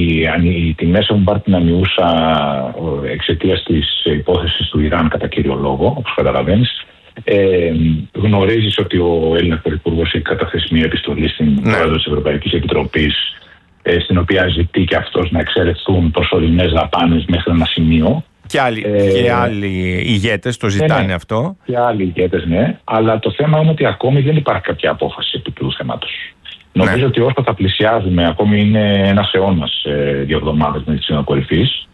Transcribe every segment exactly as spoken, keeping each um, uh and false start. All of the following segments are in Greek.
οι τιμές έχουν πάρει την αμοιούσα εξαιτίας της υπόθεσης του Ιράν κατά κύριο λόγο, όπως καταλαβαίνεις. Ε, γνωρίζεις ότι ο Έλληνας Πρωθυπουργός έχει καταθέσει μια επιστολή στην ναι. Πρόεδρο της Ευρωπαϊκής Επιτροπής, ε, στην οποία ζητεί και αυτός να εξαιρεθούν προσωρινές δαπάνες μέχρι ένα σημείο. Και άλλοι, ε, και άλλοι ηγέτες το ζητάνε ναι, αυτό. Και άλλοι ηγέτες, ναι. Αλλά το θέμα είναι ότι ακόμη δεν υπάρχει κάποια απόφαση επί του θέματος. Νομίζω ναι. ότι όσο θα πλησιάζουμε, ακόμη είναι ένας αιώνας ε, δύο εβδομάδες με τη Σύνοδο Κορυφής.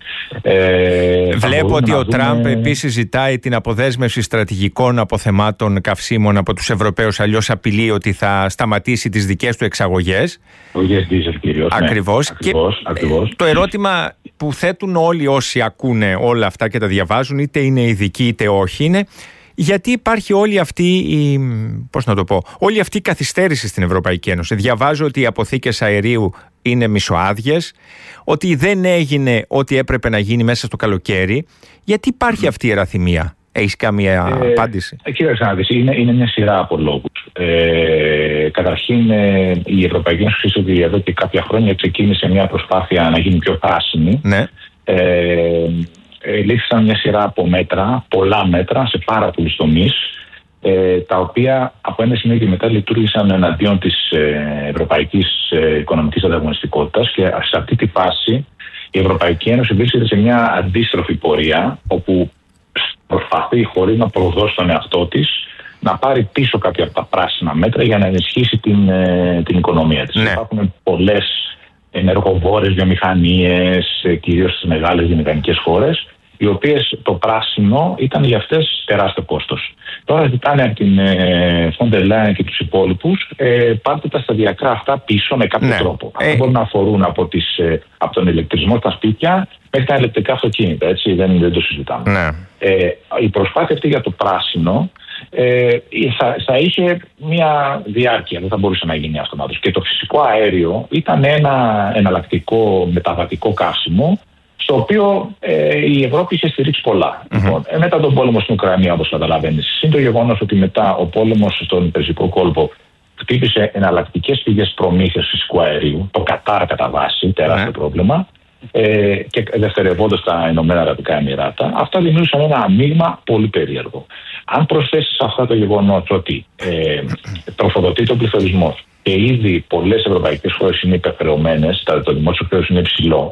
Ε, Βλέπω ότι ο δούμε... Τραμπ επίσης ζητάει την αποδέσμευση στρατηγικών αποθεμάτων καυσίμων από τους Ευρωπαίους, αλλιώς απειλεί ότι θα σταματήσει τις δικές του εξαγωγές. Ο diesel κυρίως. Ακριβώς. Ναι, ακριβώς, και ακριβώς. Το ερώτημα που θέτουν όλοι όσοι ακούνε όλα αυτά και τα διαβάζουν, είτε είναι ειδικοί είτε όχι, είναι γιατί υπάρχει όλη αυτή η, πώς να το πω, όλη αυτή η καθυστέρηση στην Ευρωπαϊκή Ένωση. Διαβάζω ότι οι αποθήκες αερίου είναι μισοάδιες, ότι δεν έγινε ό,τι έπρεπε να γίνει μέσα στο καλοκαίρι. Γιατί υπάρχει αυτή η εραθυμία? Έχεις καμία ε, απάντηση? Ε, κύριε Ξαναδής, είναι, είναι μια σειρά από λόγους. Ε, καταρχήν, ε, η Ευρωπαϊκή Ένωση ότι εδώ και κάποια χρόνια ξεκίνησε μια προσπάθεια να γίνει πιο πράσινη. Ναι. Ε, λήφθησαν μια σειρά από μέτρα, πολλά μέτρα σε πάρα πολλούς τομείς, ε, τα οποία από ένα σημείο και μετά λειτουργήσαν εναντίον της ε, ευρωπαϊκής ε, οικονομικής ανταγωνιστικότητας, και σε αυτή τη φάση η Ευρωπαϊκή Ένωση βρίσκεται σε μια αντίστροφη πορεία, όπου προσπαθεί, χωρίς να προδώσει τον εαυτό της, να πάρει πίσω κάποια από τα πράσινα μέτρα για να ενισχύσει την, ε, την οικονομία της. Ναι. Υπάρχουν πολλές ενεργοβόρες βιομηχανίες, κυρίως στις μεγάλες βιομηχανικές χώρες, οι οποίες το πράσινο ήταν για αυτές τεράστιο κόστος. Τώρα ζητάνε από την Φόντερ Λάιεν και τους υπόλοιπους, ε, πάρτε τα σταδιακά αυτά πίσω με κάποιο ναι. τρόπο. Ε... Αυτά μπορούν να αφορούν από, τις, ε, από τον ηλεκτρισμό στα σπίτια μέχρι τα ηλεκτρικά αυτοκίνητα. Έτσι, δεν, δεν το συζητάμε. Ναι. Ε, η προσπάθεια αυτή για το πράσινο ε, θα, θα είχε μια διάρκεια, δεν θα μπορούσε να γίνει αυτομάτως. Και το φυσικό αέριο ήταν ένα εναλλακτικό μεταβατικό καύσιμο, στο οποίο ε, η Ευρώπη είχε στηρίξει πολλά. Mm-hmm. Λοιπόν, ε, μετά τον πόλεμο στην Ουκρανία, όπως καταλαβαίνεις, είναι το γεγονός ότι μετά ο πόλεμος στον Περσικό κόλπο χτύπησε εναλλακτικές πηγές προμήθειας φυσικού αερίου, το Κατάρ κατά βάση, τεράστιο mm-hmm. πρόβλημα, ε, και δευτερευόντως τα Ηνωμένα Αραβικά Εμιράτα. Αυτά δημιούργησαν ένα μείγμα πολύ περίεργο. Αν προσθέσεις αυτά το γεγονός ότι ε, τροφοδοτείται ο πληθωρισμός και ήδη πολλές ευρωπαϊκές χώρες είναι υπερχρεωμένες, το δημόσιο χρέος είναι υψηλό,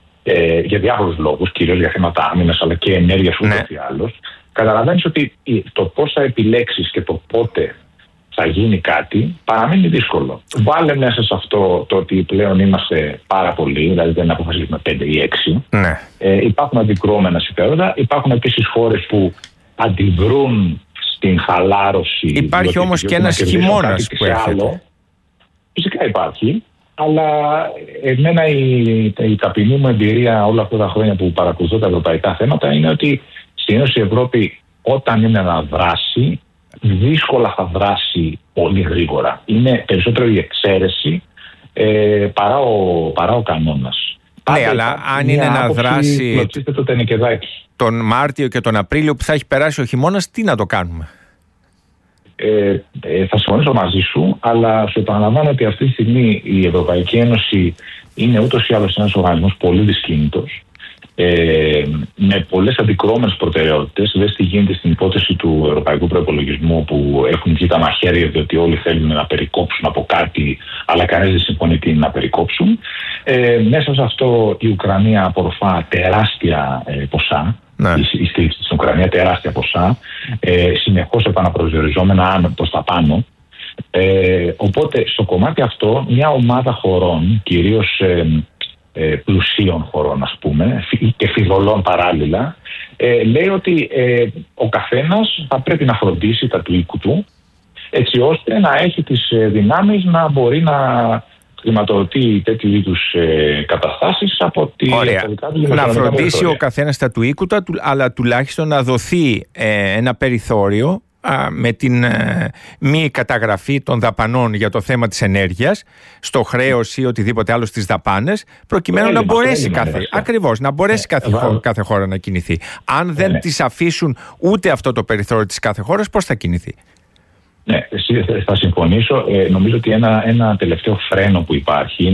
Ε, για διάφορους λόγους, κυρίως για θέματα άμυνας αλλά και ενέργειας ούτως ή άλλως, καταλαβαίνεις ότι το πώς θα επιλέξεις και το πότε θα γίνει κάτι παραμένει δύσκολο. Βάλε μέσα σε αυτό το ότι πλέον είμαστε πάρα πολλοί, δηλαδή δεν αποφασίζουμε πέντε ή έξι. Ναι. Ε, υπάρχουν αντικρώμενα συμφέροντα, υπάρχουν επίσης χώρες που αντιδρούν στην χαλάρωση. Υπάρχει όμως και ένας χειμώνας που έρχεται. Φυσικά υπάρχει. Αλλά εμένα η, η ταπεινή μου εμπειρία όλα αυτά τα χρόνια που παρακολουθώ τα ευρωπαϊκά θέματα είναι ότι στην Ένωση Ευρώπη, όταν είναι να δράσει, δύσκολα θα δράσει πολύ γρήγορα. Είναι περισσότερο η εξαίρεση ε, παρά, ο, παρά ο κανόνας. Ναι, Άρα, αλλά αν είναι να δράσει το τον Μάρτιο και τον Απρίλιο που θα έχει περάσει ο χειμώνας, τι να το κάνουμε? Ε, ε, θα συμφωνήσω μαζί σου, αλλά σου επαναλαμβάνω ότι αυτή τη στιγμή η Ευρωπαϊκή Ένωση είναι ούτως ή άλλως ένας οργανισμός πολύ δυσκίνητος, ε, με πολλές αντικρώμενες προτεραιότητες. Δες τι γίνεται στην υπόθεση του ευρωπαϊκού προϋπολογισμού, που έχουν βγει τα μαχαίρια διότι όλοι θέλουν να περικόψουν από κάτι, αλλά κανείς δεν συμφωνεί τι να περικόψουν. Ε, μέσα σε αυτό η Ουκρανία απορροφά τεράστια ε, ποσά. Ναι. Η στήριξη στην Ουκρανία τεράστια ποσά, ε, συνεχώς επαναπροσδιοριζόμενα προς τα πάνω. Ε, οπότε στο κομμάτι αυτό μια ομάδα χωρών, κυρίως ε, ε, πλουσίων χωρών ας πούμε και φιδωλών παράλληλα, ε, λέει ότι ε, ο καθένας θα πρέπει να φροντίσει τα του οίκου του, έτσι ώστε να έχει τις δυνάμεις να μπορεί να χρηματοδοτεί τέτοιου είδους ε, καταστάσεις από τη δικά του. Να φροντίσει ο καθένας τα του οίκου, αλλά τουλάχιστον να δοθεί ε, ένα περιθώριο α, με την ε, μη καταγραφή των δαπανών για το θέμα της ενέργειας στο χρέος ή οτιδήποτε άλλο στις δαπάνες, προκειμένου έλλειμμα, να μπορέσει κάθε, ακριβώς, να μπορέσει ε, κάθε, ε, χώρα, κάθε χώρα να κινηθεί. Αν δεν ε, ναι. της αφήσουν ούτε αυτό το περιθώριο της κάθε χώρας, πώς θα κινηθεί? Ναι, θα συμφωνήσω. Ε, νομίζω ότι ένα, ένα τελευταίο φρένο που υπάρχει